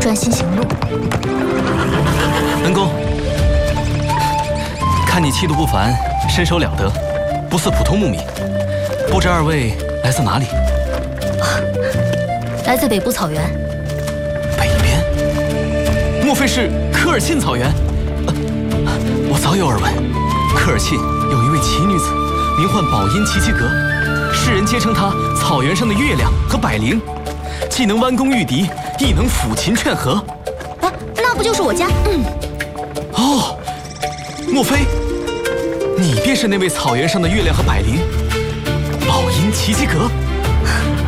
专心行路。 恩公，看你气度不凡，身手了得，不似普通牧民。不知二位来自哪里？ 来自北部草原。 北边？莫非是科尔沁草原？我早有耳闻，科尔沁有一位奇女子，名唤宝音琪琪格，世人皆称她草原上的月亮和百灵，既能弯弓御敌，亦能抚琴劝和。 啊，那不就是我家？ 哦，莫非你便是那位草原上的月亮和百灵，宝音琪琪格？